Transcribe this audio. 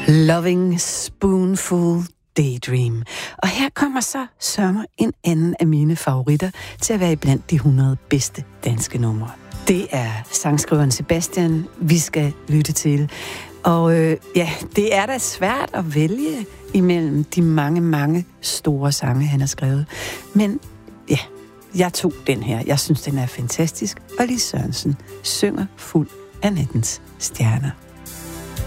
Loving Spoonful Daydream. Og her kommer så sørme en anden af mine favoritter til at være iblandt de 100 bedste danske numre. Det er sangskriveren Sebastian, vi skal lytte til. Og det er da svært at vælge imellem de mange, mange store sange, han har skrevet. Men ja, jeg tog den her. Jeg synes, den er fantastisk. Og Lis Sørensen synger fuld af nattens stjerner.